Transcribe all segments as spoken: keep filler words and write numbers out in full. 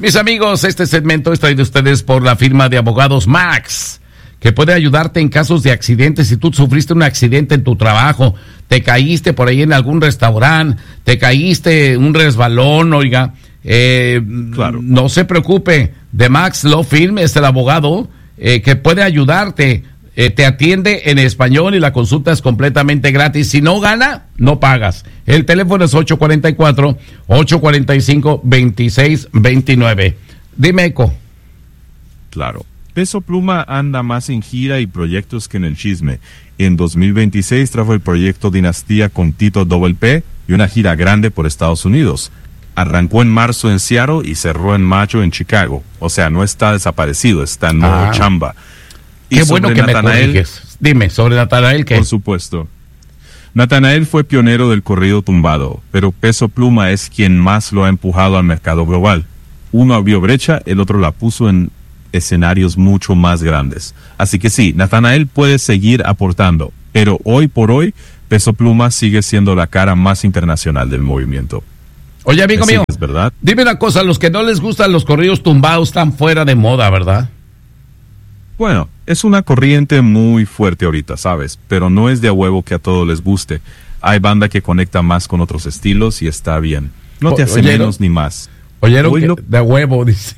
Mis amigos, este segmento es traído a ustedes por la firma de abogados Max, que puede ayudarte en casos de accidentes. Si tú sufriste un accidente en tu trabajo, te caíste por ahí en algún restaurante, te caíste un resbalón, oiga, eh, claro. No se preocupe, de Max Law Firm es el abogado eh, que puede ayudarte. Eh, te atiende en español y la consulta es completamente gratis. Si no gana, no pagas. El teléfono es ocho cuatro cuatro, ocho cuatro cinco, dos seis dos nueve. Dime, Eco. Claro. Peso Pluma anda más en gira y proyectos que en el chisme. En dos mil veintiséis trajo el proyecto Dinastía con Tito Double P y una gira grande por Estados Unidos. Arrancó en marzo en Seattle y cerró en mayo en Chicago. O sea, no está desaparecido, está en modo ah. chamba. Qué bueno que Natanael, me corriges. Dime, sobre Natanael, ¿qué? Por supuesto. Natanael fue pionero del corrido tumbado, pero Peso Pluma es quien más lo ha empujado al mercado global. Uno abrió brecha, el otro la puso en escenarios mucho más grandes. Así que sí, Natanael puede seguir aportando, pero hoy por hoy, Peso Pluma sigue siendo la cara más internacional del movimiento. Oye, amigo mío, es verdad. Dime una cosa, los que no les gustan los corridos tumbados están fuera de moda, ¿verdad? Bueno, es una corriente muy fuerte ahorita, ¿sabes? Pero no es de a huevo que a todos les guste. Hay banda que conecta más con otros estilos y está bien. No te hace ¿Oyeron? menos ni más. Oyeron que lo... de a huevo, dice.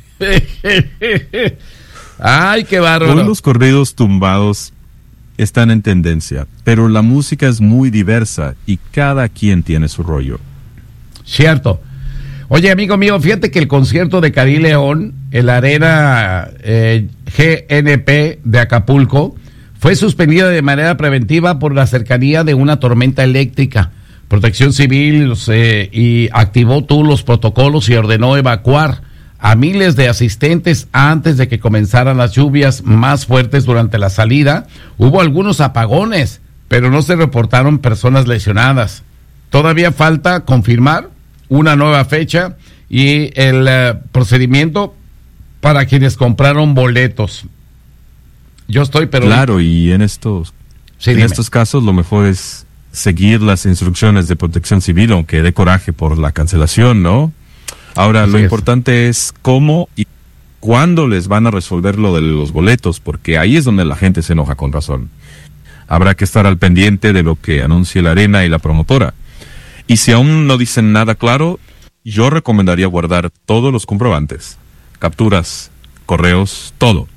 Ay, qué bárbaro. Hoy los corridos tumbados están en tendencia, pero la música es muy diversa y cada quien tiene su rollo. Cierto. Oye, amigo mío, fíjate que el concierto de Karim León, el Arena eh, G N P de Acapulco, fue suspendida de manera preventiva por la cercanía de una tormenta eléctrica. Protección Civil eh, y activó todos los protocolos y ordenó evacuar a miles de asistentes antes de que comenzaran las lluvias más fuertes durante la salida. Hubo algunos apagones, pero no se reportaron personas lesionadas. Todavía falta confirmar una nueva fecha y el uh, procedimiento para quienes compraron boletos. Yo estoy, pero... Claro, y en estos, sí, en dime. estos casos lo mejor es seguir las instrucciones de Protección Civil, aunque dé coraje por la cancelación, ¿no? Ahora, Así lo es. importante es cómo y cuándo les van a resolver lo de los boletos, porque ahí es donde la gente se enoja con razón. Habrá que estar al pendiente de lo que anuncie la Arena y la promotora. Y si aún no dicen nada claro, yo recomendaría guardar todos los comprobantes, capturas, correos, todo.